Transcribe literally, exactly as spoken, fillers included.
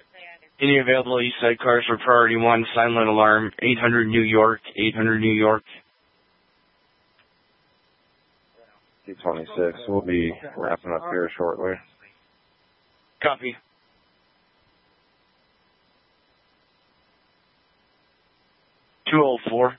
Any available east side cars for priority one, silent alarm, eight hundred New York, eight hundred New York. T twenty-six, we'll be wrapping up here shortly. Copy. two oh four.